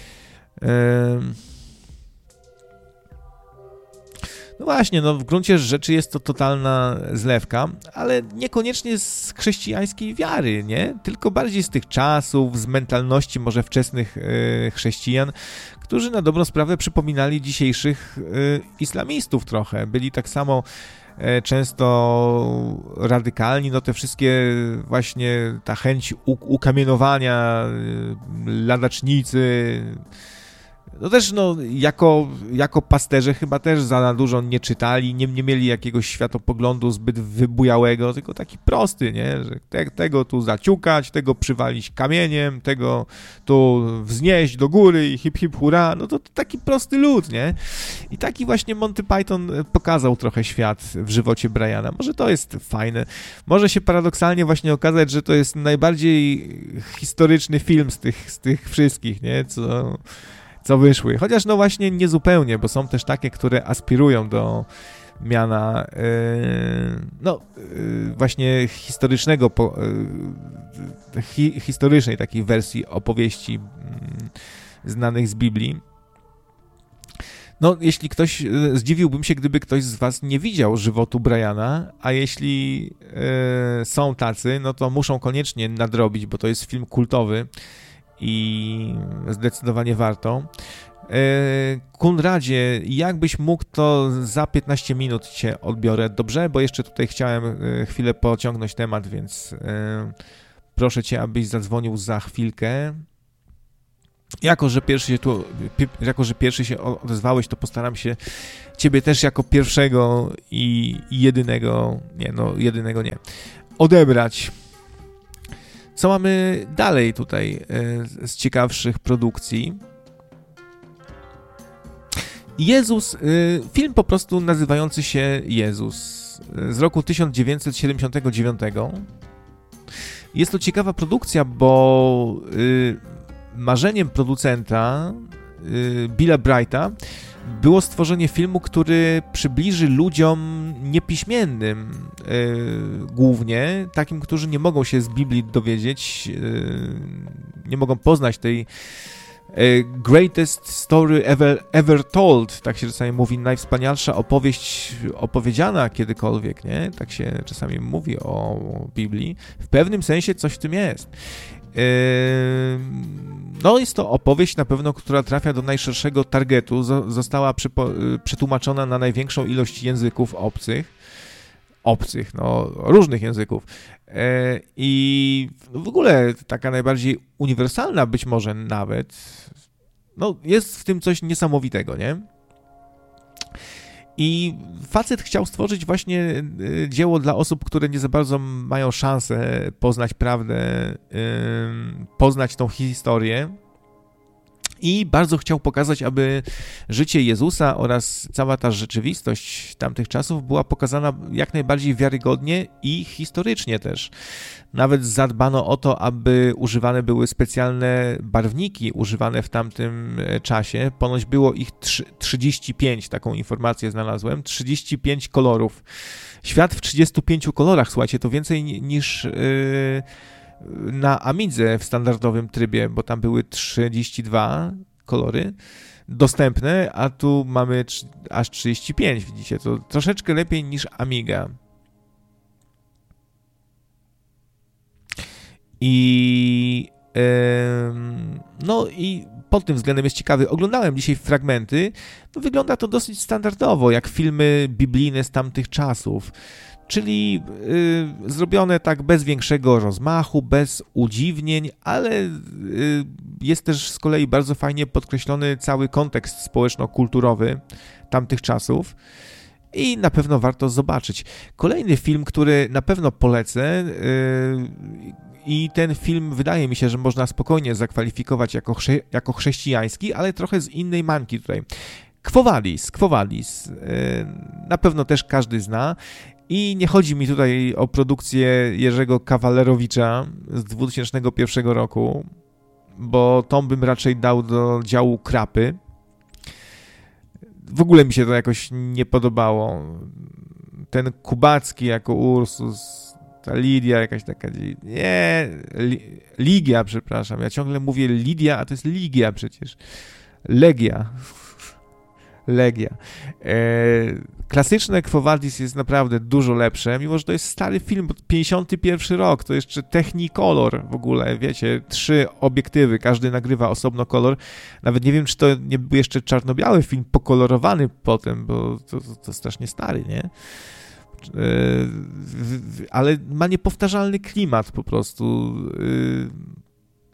No właśnie, no w gruncie rzeczy jest to totalna zlewka, ale niekoniecznie z chrześcijańskiej wiary, nie? Tylko bardziej z tych czasów, z mentalności może wczesnych y, chrześcijan, którzy na dobrą sprawę przypominali dzisiejszych y, islamistów trochę. Byli tak samo y, często radykalni, no te wszystkie właśnie ta chęć u- ukamienowania, y, ladacznicy. No też, no, jako, jako pasterze chyba też za dużo nie czytali, nie, nie mieli jakiegoś światopoglądu zbyt wybujałego, tylko taki prosty, nie, że te, tego tu zaciukać, tego przywalić kamieniem, tego tu wznieść do góry i hip hip hura, no to, to taki prosty lud, nie? I taki właśnie Monty Python pokazał trochę świat w żywocie Briana. Może to jest fajne. Może się paradoksalnie właśnie okazać, że to jest najbardziej historyczny film z tych, z tych wszystkich, nie? Co... co wyszły. Chociaż no właśnie niezupełnie, bo są też takie, które aspirują do miana yy, no yy, właśnie historycznego po, yy, hi, historycznej takiej wersji opowieści yy, znanych z Biblii. No, jeśli ktoś, yy, zdziwiłbym się, gdyby ktoś z was nie widział żywotu Briana, a jeśli yy, są tacy, no to muszą koniecznie nadrobić, bo to jest film kultowy. i zdecydowanie warto. Konradzie, jakbyś mógł, to za piętnaście minut cię odbiorę, dobrze? Bo jeszcze tutaj chciałem chwilę pociągnąć temat, więc proszę cię, abyś zadzwonił za chwilkę. Jako, że pierwszy się tu, jako, że pierwszy się odezwałeś, to postaram się ciebie też jako pierwszego i jedynego, nie, no jedynego nie, odebrać. Co mamy dalej tutaj z ciekawszych produkcji? Jezus, film po prostu nazywający się Jezus z roku tysiąc dziewięćset siedemdziesiątego dziewiątego. Jest to ciekawa produkcja, bo marzeniem producenta Billa Brighta było stworzenie filmu, który przybliży ludziom niepiśmiennym głównie, takim, którzy nie mogą się z Biblii dowiedzieć, nie mogą poznać tej greatest story ever, ever told, tak się czasami mówi, najwspanialsza opowieść opowiedziana kiedykolwiek, nie? Tak się czasami mówi o Biblii. W pewnym sensie coś w tym jest. No jest to opowieść na pewno, która trafia do najszerszego targetu, została przetłumaczona na największą ilość języków obcych, obcych, no różnych języków i w ogóle taka najbardziej uniwersalna być może nawet, no jest w tym coś niesamowitego, nie? I facet chciał stworzyć właśnie dzieło dla osób, które nie za bardzo mają szansę poznać prawdę, poznać tą historię. I bardzo chciał pokazać, aby życie Jezusa oraz cała ta rzeczywistość tamtych czasów była pokazana jak najbardziej wiarygodnie i historycznie też. Nawet zadbano o to, aby używane były specjalne barwniki używane w tamtym czasie. Ponoć było ich trzydzieści pięć, taką informację znalazłem, trzydzieści pięć kolorów. Świat w trzydziestu pięciu kolorach, słuchajcie, to więcej niż... Yy... na Amidze w standardowym trybie, bo tam były trzydzieści dwa kolory dostępne, a tu mamy aż trzydzieści pięć, widzicie, to troszeczkę lepiej niż Amiga. I yy, no i pod tym względem jest ciekawy. Oglądałem dzisiaj fragmenty, no wygląda to dosyć standardowo, jak filmy biblijne z tamtych czasów. Czyli y, zrobione tak bez większego rozmachu, bez udziwnień, ale y, jest też z kolei bardzo fajnie podkreślony cały kontekst społeczno-kulturowy tamtych czasów i na pewno warto zobaczyć. Kolejny film, który na pewno polecę y, i ten film wydaje mi się, że można spokojnie zakwalifikować jako, chrze- jako chrześcijański, ale trochę z innej manki tutaj. Quo Vadis, Quo Vadis, y, na pewno też każdy zna. I nie chodzi mi tutaj o produkcję Jerzego Kawalerowicza z dwa tysiące pierwszego roku, bo tą bym raczej dał do działu Krapy. W ogóle mi się to jakoś nie podobało. Ten Kubacki jako Ursus, ta Lidia jakaś taka... Nie, Ligia, przepraszam. Ja ciągle mówię Lidia, a to jest Ligia przecież. Legia. Legia. E, klasyczne Quo Vadis jest naprawdę dużo lepsze, mimo że to jest stary film, pięćdziesiąty pierwszy rok, to jeszcze Technicolor w ogóle, wiecie, trzy obiektywy, każdy nagrywa osobno kolor. Nawet nie wiem, czy to nie był jeszcze czarno-biały film pokolorowany potem, bo to, to, to strasznie stary, nie? E, w, w, ale ma niepowtarzalny klimat po prostu. E,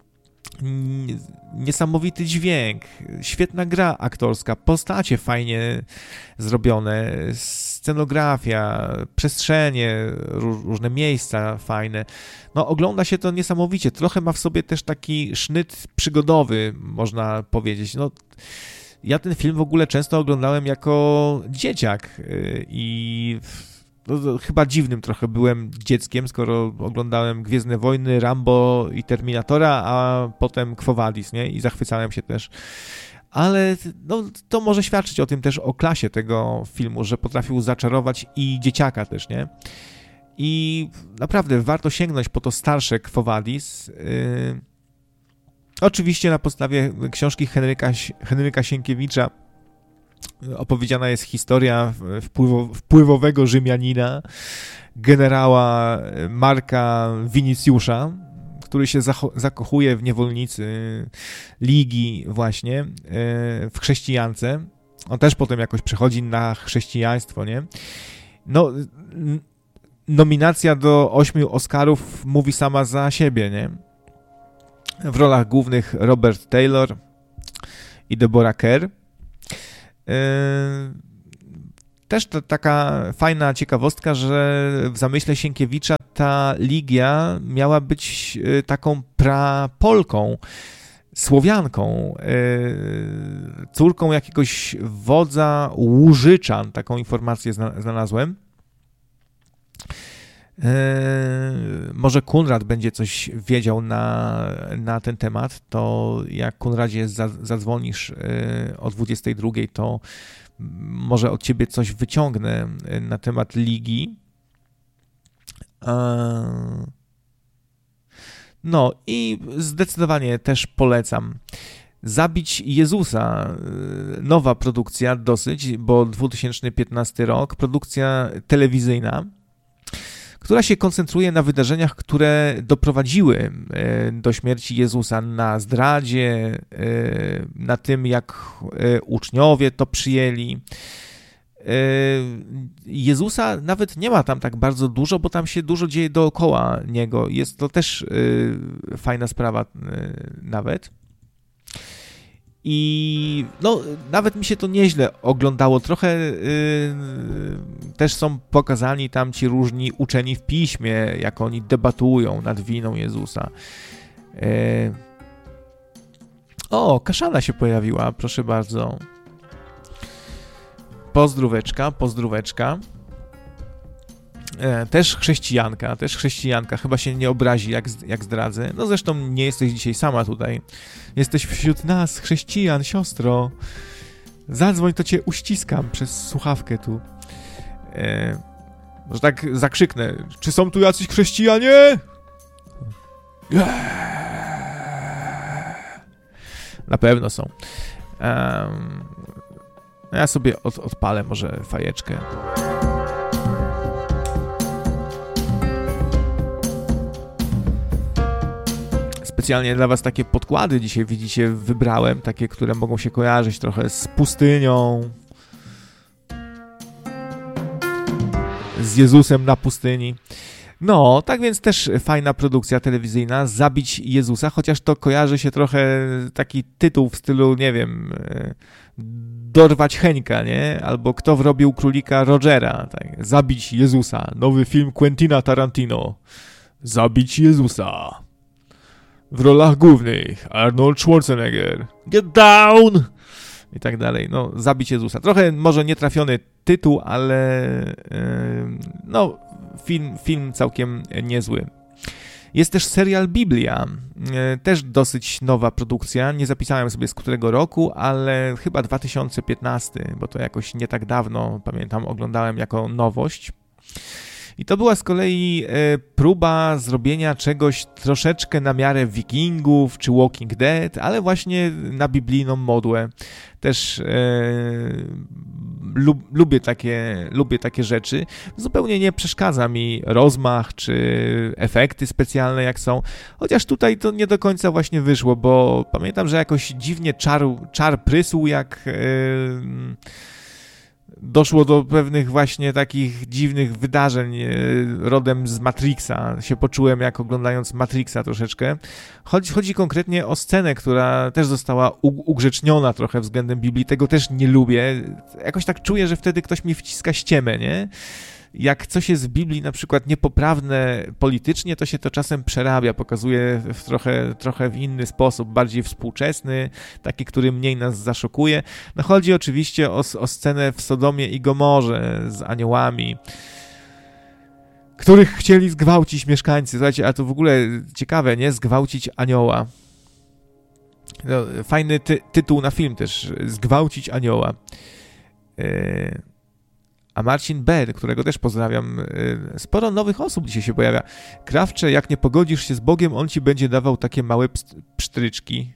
Niesamowity dźwięk, świetna gra aktorska, postacie fajnie zrobione, scenografia, przestrzenie, różne miejsca fajne. No ogląda się to niesamowicie, trochę ma w sobie też taki sznyt przygodowy, można powiedzieć. No, ja ten film w ogóle często oglądałem jako dzieciak i no, chyba dziwnym trochę byłem dzieckiem, skoro oglądałem Gwiezdne Wojny, Rambo i Terminatora, a potem Quo Vadis, nie? I zachwycałem się też. Ale no, to może świadczyć o tym też, o klasie tego filmu, że potrafił zaczarować i dzieciaka też, nie? I naprawdę warto sięgnąć po to starsze Quo Vadis. Yy... Oczywiście na podstawie książki Henryka, Henryka Sienkiewicza opowiedziana jest historia wpływo, wpływowego Rzymianina, generała Marka Winicjusza, który się zacho- zakochuje w niewolnicy Ligi właśnie, w chrześcijance. On też potem jakoś przechodzi na chrześcijaństwo, nie? No, nominacja do ośmiu Oscarów mówi sama za siebie, nie? W rolach głównych Robert Taylor i Deborah Kerr. Też to taka fajna ciekawostka, że w zamyśle Sienkiewicza ta Ligia miała być taką prapolką, Słowianką, córką jakiegoś wodza Łużyczan, taką informację znalazłem. Może Kunrad będzie coś wiedział na, na ten temat, to jak Kunradzie zadzwonisz o dwudziestej drugiej, to może od ciebie coś wyciągnę na temat Ligi. No i zdecydowanie też polecam. Zabić Jezusa, nowa produkcja dosyć, bo dwa tysiące piętnasty rok, produkcja telewizyjna, która się koncentruje na wydarzeniach, które doprowadziły do śmierci Jezusa, na zdradzie, na tym, jak uczniowie to przyjęli. Jezusa nawet nie ma tam tak bardzo dużo, bo tam się dużo dzieje dookoła Niego. Jest to też fajna sprawa nawet. I no, nawet mi się to nieźle oglądało. Trochę yy, też są pokazani tam ci różni uczeni w piśmie, jak oni debatują nad winą Jezusa. Yy. O, Kaszana się pojawiła, proszę bardzo. Pozdróweczka, pozdróweczka. E, też chrześcijanka, też chrześcijanka, chyba się nie obrazi, jak, jak zdradzę. No zresztą nie jesteś dzisiaj sama tutaj. Jesteś wśród nas, chrześcijan, siostro. Zadzwoń, to cię uściskam przez słuchawkę tu. E, może tak zakrzyknę. Czy są tu jacyś chrześcijanie? Na pewno są. Um, ja sobie od, odpalę może fajeczkę. Specjalnie dla was takie podkłady dzisiaj, widzicie, wybrałem, takie, które mogą się kojarzyć trochę z pustynią, z Jezusem na pustyni. No, tak więc też fajna produkcja telewizyjna, Zabić Jezusa, chociaż to kojarzy się trochę taki tytuł w stylu, nie wiem, Dorwać Henka, nie? Albo Kto wrobił królika Rogera, tak? Zabić Jezusa, nowy film Quentina Tarantino, Zabić Jezusa. W rolach głównych Arnold Schwarzenegger, Get Down i tak dalej. No, Zabić Jezusa. Trochę może nietrafiony tytuł, ale yy, no, film, film całkiem niezły. Jest też serial Biblia, yy, też dosyć nowa produkcja. Nie zapisałem sobie z którego roku, ale chyba dwa tysiące piętnasty, bo to jakoś nie tak dawno, pamiętam, oglądałem jako nowość. I to była z kolei e, próba zrobienia czegoś troszeczkę na miarę Wikingów czy Walking Dead, ale właśnie na biblijną modłę. Też e, lub, lubię, takie, lubię takie rzeczy. Zupełnie nie przeszkadza mi rozmach czy efekty specjalne jak są. Chociaż tutaj to nie do końca właśnie wyszło, bo pamiętam, że jakoś dziwnie czar, czar prysł, jak... E, doszło do pewnych właśnie takich dziwnych wydarzeń rodem z Matrixa. Się poczułem jak oglądając Matrixa troszeczkę. Chodzi, chodzi konkretnie o scenę, która też została ugrzeczniona trochę względem Biblii. Tego też nie lubię. Jakoś tak czuję, że wtedy ktoś mi wciska ściemę, nie? Jak coś jest w Biblii na przykład niepoprawne politycznie, to się to czasem przerabia, pokazuje w trochę, trochę w inny sposób, bardziej współczesny, taki, który mniej nas zaszokuje. No chodzi oczywiście o, o scenę w Sodomie i Gomorze z aniołami, których chcieli zgwałcić mieszkańcy. Słuchajcie, a to w ogóle ciekawe, nie? Zgwałcić anioła. No, fajny ty- tytuł na film też, Zgwałcić anioła. Yy... A Marcin B., którego też pozdrawiam, sporo nowych osób dzisiaj się pojawia. Krawcze, jak nie pogodzisz się z Bogiem, on ci będzie dawał takie małe pstryczki.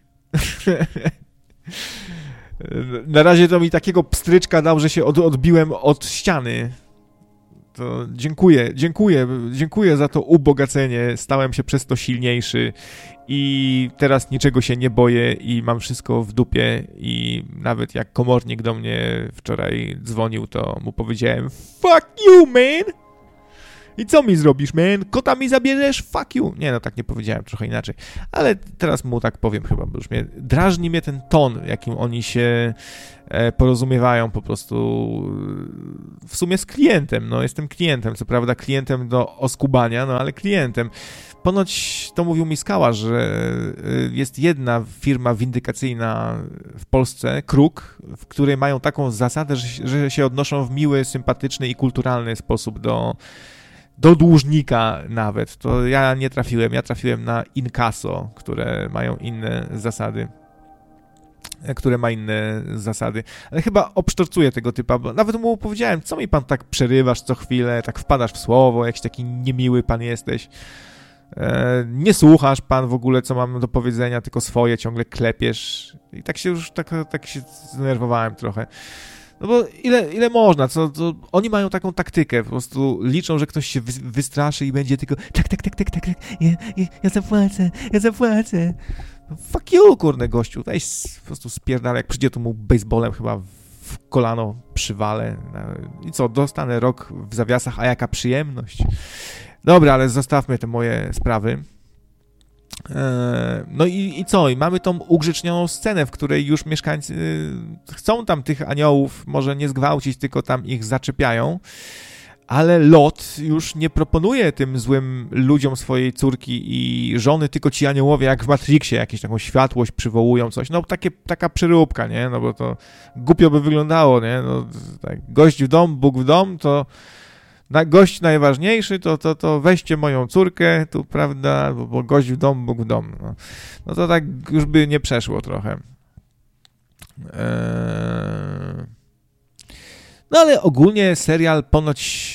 Na razie to mi takiego pstryczka dał, że się od, odbiłem od ściany. to dziękuję, dziękuję, dziękuję za to ubogacenie, stałem się przez to silniejszy i teraz niczego się nie boję i mam wszystko w dupie i nawet jak komornik do mnie wczoraj dzwonił, to mu powiedziałem fuck you, man! I co mi zrobisz, man? Kota mi zabierzesz? Fuck you! Nie, no tak nie powiedziałem, trochę inaczej. Ale teraz mu tak powiem chyba, bo już mnie, drażni mnie ten ton, jakim oni się e, porozumiewają po prostu e, w sumie z klientem. No, jestem klientem, co prawda klientem do oskubania, no ale klientem. Ponoć to mówił mi Skała, że e, jest jedna firma windykacyjna w Polsce, Kruk, w której mają taką zasadę, że, że się odnoszą w miły, sympatyczny i kulturalny sposób do do dłużnika nawet. To ja nie trafiłem. Ja trafiłem na inkaso, które mają inne zasady. Które ma inne zasady. Ale chyba obsztorcuję tego typa, bo nawet mu powiedziałem, co mi pan tak przerywasz co chwilę, tak wpadasz w słowo, jakiś taki niemiły pan jesteś. E, nie słuchasz pan w ogóle, co mam do powiedzenia, tylko swoje ciągle klepiesz. I tak się już, tak, tak się zdenerwowałem trochę. No bo ile, ile można, co, co, oni mają taką taktykę, po prostu liczą, że ktoś się wy, wystraszy i będzie tylko tak, tak, tak, tak, tak, tak, ja, ja, ja zapłacę, ja zapłacę. No fuck you, kurde, gościu, weź po prostu spierdalaj, jak przyjdzie, to mu baseballem chyba w kolano przywalę. I co, dostanę rok w zawiasach, a jaka przyjemność. Dobra, ale zostawmy te moje sprawy. No i, i co? I mamy tą ugrzecznioną scenę, w której już mieszkańcy chcą tam tych aniołów może nie zgwałcić, tylko tam ich zaczepiają, ale Lot już nie proponuje tym złym ludziom swojej córki i żony, tylko ci aniołowie jak w Matrixie jakąś taką światłość przywołują, coś. No takie, taka przeróbka, nie? No bo to głupio by wyglądało, nie? No tak, gość w dom, Bóg w dom, to na gość najważniejszy, to, to, to weźcie moją córkę, tu, prawda, bo, bo gość w dom, Bóg w dom. No, no to tak już by nie przeszło trochę. Eee... No ale ogólnie serial ponoć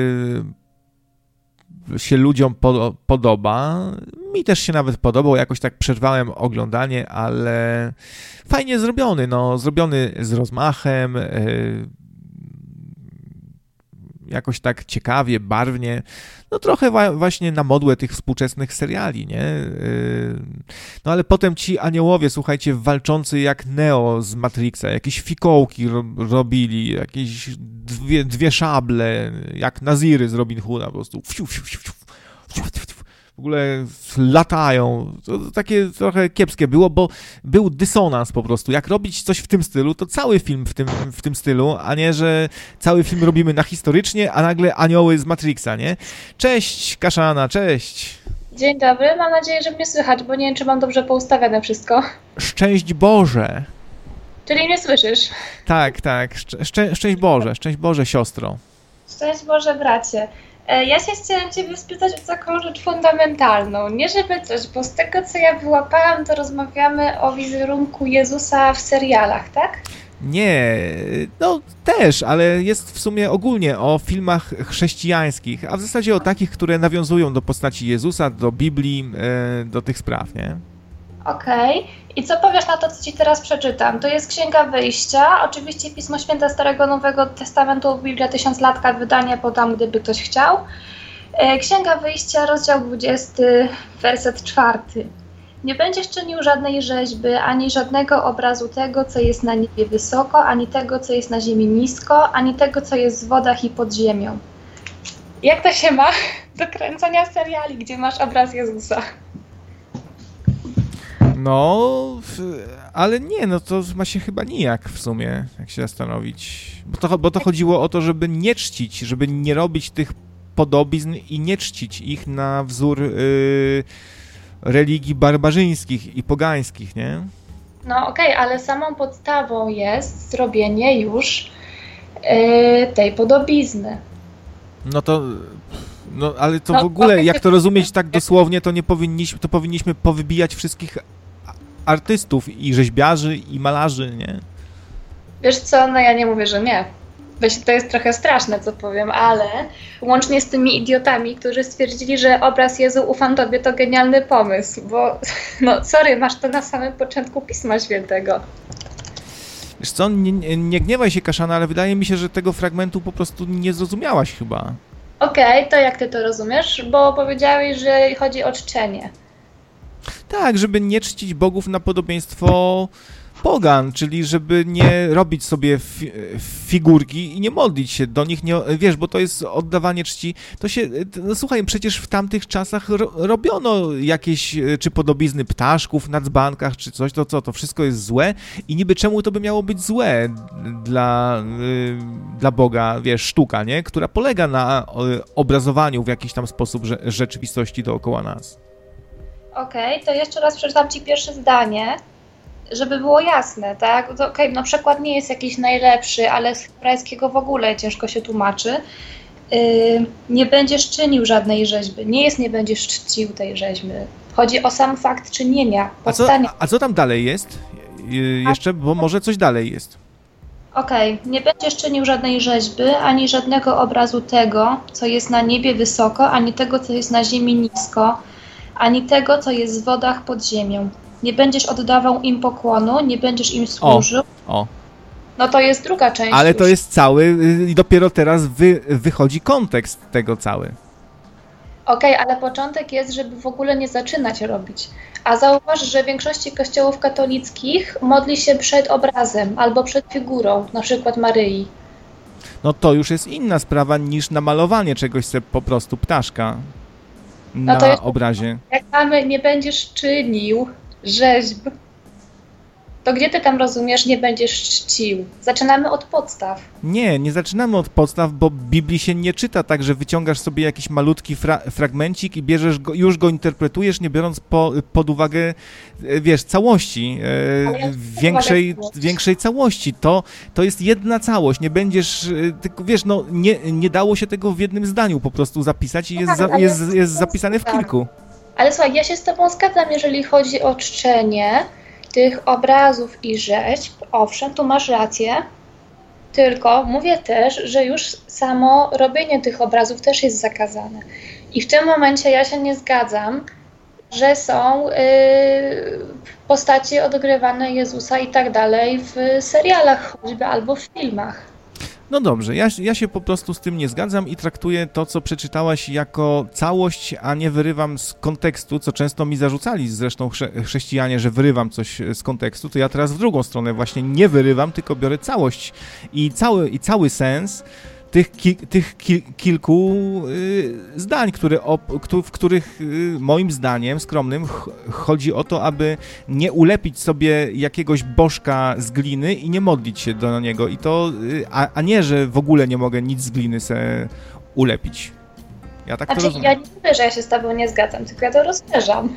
yy, się ludziom po, podoba. Mi też się nawet podobał, jakoś tak przerwałem oglądanie, ale fajnie zrobiony, no, zrobiony z rozmachem, yy, jakoś tak ciekawie, barwnie, no trochę wa- właśnie na modłę tych współczesnych seriali, nie? Yy, no ale potem ci aniołowie, słuchajcie, walczący jak Neo z Matrixa, jakieś fikołki ro- robili, jakieś dwie, dwie szable, jak Naziry z Robin Hooda, po prostu fiu, fiu, fiu, fiu, fiu, fiu, fiu. W ogóle latają. To takie trochę kiepskie było, bo był dysonans po prostu. Jak robić coś w tym stylu, to cały film w tym, w tym stylu, a nie, że cały film robimy na historycznie, a nagle anioły z Matrixa, nie? Cześć, Kaszana, cześć. Dzień dobry, mam nadzieję, że mnie słychać, bo nie wiem, czy mam dobrze poustawione wszystko. Szczęść Boże. Czyli mnie słyszysz? Tak, tak. Szczę- szczęść Boże, szczęść Boże, siostro. Szczęść Boże, bracie. Ja się chciałam Ciebie spytać o taką rzecz fundamentalną. Nie żeby coś, bo z tego, co ja wyłapałam, to rozmawiamy o wizerunku Jezusa w serialach, tak? Nie, no też, ale jest w sumie ogólnie o filmach chrześcijańskich, a w zasadzie o takich, które nawiązują do postaci Jezusa, do Biblii, do tych spraw, nie? Okej. Okay. I co powiesz na to, co Ci teraz przeczytam? To jest Księga Wyjścia, oczywiście Pismo Święte Starego Nowego Testamentu, Biblia Tysiąclatka, wydanie podam, gdyby ktoś chciał. Księga Wyjścia, rozdział dwudziesty, werset czwarty. Nie będziesz czynił żadnej rzeźby, ani żadnego obrazu tego, co jest na niebie wysoko, ani tego, co jest na ziemi nisko, ani tego, co jest w wodach i pod ziemią. Jak to się ma do kręcenia seriali, gdzie masz obraz Jezusa? No, ale nie, no to ma się chyba nijak w sumie, jak się zastanowić. Bo to, bo to chodziło o to, żeby nie czcić, żeby nie robić tych podobizn i nie czcić ich na wzór yy, religii barbarzyńskich i pogańskich, nie? No okej, okay, ale samą podstawą jest zrobienie już yy, tej podobizny. No to... No, ale to no, w ogóle, jak to rozumieć tak dosłownie, to nie powinniśmy, to powinniśmy powybijać wszystkich artystów i rzeźbiarzy i malarzy, nie? Wiesz co, no ja nie mówię, że nie. Wiesz, to jest trochę straszne, co powiem, ale łącznie z tymi idiotami, którzy stwierdzili, że obraz Jezu ufam Tobie to genialny pomysł, bo no sorry, masz to na samym początku Pisma Świętego. Wiesz co, nie, nie, nie gniewaj się, Kaszana, ale wydaje mi się, że tego fragmentu po prostu nie zrozumiałaś chyba. Okej, okay, to jak ty to rozumiesz? Bo powiedziałeś, że chodzi o czczenie. Tak, żeby nie czcić bogów na podobieństwo pogan, czyli żeby nie robić sobie fi figurki i nie modlić się do nich, nie, wiesz, bo to jest oddawanie czci. To się, no słuchaj, przecież w tamtych czasach ro robiono jakieś, czy podobizny ptaszków na dzbankach, czy coś, to co, to wszystko jest złe i niby czemu to by miało być złe dla, yy, dla Boga, wiesz, sztuka, nie? Która polega na yy, obrazowaniu w jakiś tam sposób rze rzeczywistości dookoła nas. Okej, okay, to jeszcze raz przeczytam ci pierwsze zdanie, żeby było jasne, tak? Okej, okay, no przykład nie jest jakiś najlepszy, ale z hebrajskiego w ogóle ciężko się tłumaczy. Yy, nie będziesz czynił żadnej rzeźby. Nie jest nie będziesz czcił tej rzeźby. Chodzi o sam fakt czynienia. A co, a co tam dalej jest? Yy, jeszcze, bo może coś dalej jest. Okej, okay. Nie będziesz czynił żadnej rzeźby, ani żadnego obrazu tego, co jest na niebie wysoko, ani tego, co jest na ziemi nisko, ani tego, co jest w wodach pod ziemią. Nie będziesz oddawał im pokłonu, nie będziesz im służył. O, o. No to jest druga część. Ale już. To jest cały i dopiero teraz wy, wychodzi kontekst tego cały. Okej, okay, ale początek jest, żeby w ogóle nie zaczynać robić. A zauważ, że w większości kościołów katolickich modli się przed obrazem albo przed figurą, na przykład Maryi. No to już jest inna sprawa niż namalowanie czegoś sobie po prostu ptaszka na no to jest, obrazie. Jak mamy nie będziesz czynił rzeźb, to gdzie ty tam rozumiesz, nie będziesz czcił? Zaczynamy od podstaw. Nie, nie zaczynamy od podstaw, bo Biblii się nie czyta tak, że wyciągasz sobie jakiś malutki fra fragmencik i bierzesz go, już go interpretujesz, nie biorąc po, pod uwagę, wiesz, całości, e, większej, większej całości. To, to jest jedna całość, nie będziesz, tylko wiesz, no nie, nie dało się tego w jednym zdaniu po prostu zapisać i jest, za, jest, jest zapisane w kilku. Ale słuchaj, ja się z tobą zgadzam, jeżeli chodzi o czczenie tych obrazów i rzeźb. Owszem, tu masz rację, tylko mówię też, że już samo robienie tych obrazów też jest zakazane. I w tym momencie ja się nie zgadzam, że są yy, postacie odgrywane Jezusa i tak dalej w serialach choćby albo w filmach. No dobrze, ja, ja się po prostu z tym nie zgadzam i traktuję to, co przeczytałaś jako całość, a nie wyrywam z kontekstu, co często mi zarzucali zresztą chrze chrześcijanie, że wyrywam coś z kontekstu, to ja teraz w drugą stronę właśnie nie wyrywam, tylko biorę całość i cały, i cały sens tych, ki tych ki kilku y, zdań, które w których y, moim zdaniem skromnym ch chodzi o to, aby nie ulepić sobie jakiegoś bożka z gliny i nie modlić się do niego. I to, y, a, a nie, że w ogóle nie mogę nic z gliny se ulepić. Ja tak znaczy, to rozumiem. Ja nie mówię, że ja się z tobą nie zgadzam, tylko ja to rozszerzam.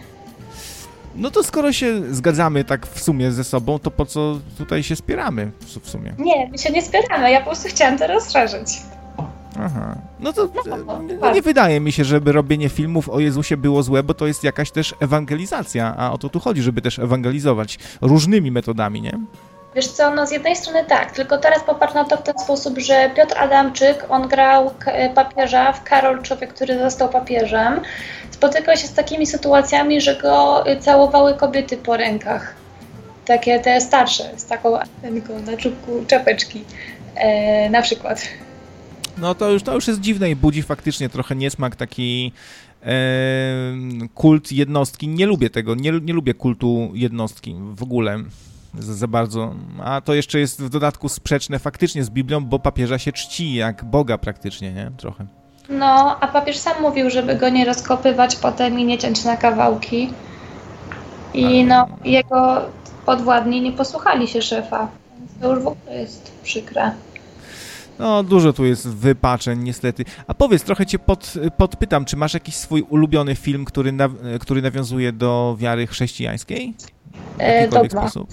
No to skoro się zgadzamy tak w sumie ze sobą, to po co tutaj się spieramy w sumie? Nie, my się nie spieramy, ja po prostu chciałam to rozszerzyć. Aha, no to no, no nie wydaje mi się, żeby robienie filmów o Jezusie było złe, bo to jest jakaś też ewangelizacja, a o to tu chodzi, żeby też ewangelizować różnymi metodami, nie? Wiesz co, no z jednej strony tak, tylko teraz popatrz na to w ten sposób, że Piotr Adamczyk, on grał papieża w Karol, człowiek, który został papieżem, spotykał się z takimi sytuacjami, że go całowały kobiety po rękach. Takie te starsze, z taką antenką na czubku czapeczki, e, na przykład. No to już, to już jest dziwne i budzi faktycznie trochę niesmak, taki e, kult jednostki. Nie lubię tego, nie, nie lubię kultu jednostki w ogóle za, za bardzo. A to jeszcze jest w dodatku sprzeczne faktycznie z Biblią, bo papieża się czci jak Boga praktycznie, nie? Trochę. No, a papież sam mówił, żeby go nie rozkopywać potem i nie ciąć na kawałki. I ale... no, jego podwładni nie posłuchali się szefa. To już w ogóle jest przykre. No, dużo tu jest wypaczeń, niestety. A powiedz, trochę cię pod, podpytam, czy masz jakiś swój ulubiony film, który, na, który nawiązuje do wiary chrześcijańskiej? W jakikolwiek Dogma. sposób?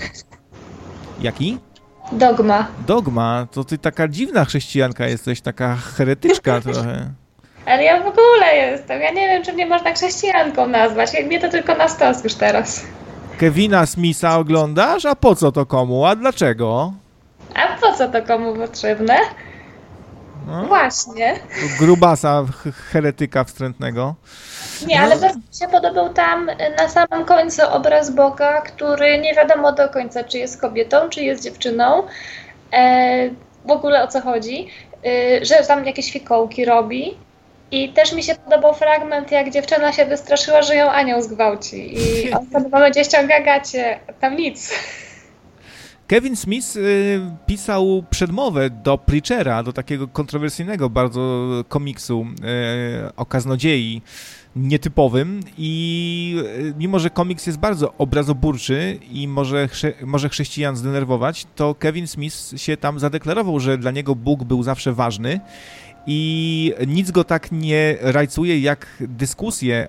Jaki? Dogma. Dogma? To ty taka dziwna chrześcijanka jesteś, taka heretyczka trochę. Ale ja w ogóle jestem. Ja nie wiem, czy mnie można chrześcijanką nazwać. Mnie to tylko na stos już teraz. Kevina Smitha oglądasz? A po co to komu? A dlaczego? A po co to komu potrzebne? No? Właśnie. Grubasa, heretyka wstrętnego. Nie, ale no. Bardzo mi się podobał tam na samym końcu obraz Boga, który nie wiadomo do końca, czy jest kobietą, czy jest dziewczyną. E, w ogóle o co chodzi. E, że tam jakieś fikołki robi. I też mi się podobał fragment, jak dziewczyna się wystraszyła, że ją anioł zgwałci. I on sobie będzie ściąga gacie. Tam nic. Kevin Smith y, pisał przedmowę do Preachera, do takiego kontrowersyjnego bardzo komiksu y, o kaznodziei nietypowym i y, mimo, że komiks jest bardzo obrazoburczy i może, chrze, może chrześcijan zdenerwować, to Kevin Smith się tam zadeklarował, że dla niego Bóg był zawsze ważny i nic go tak nie rajcuje jak dyskusje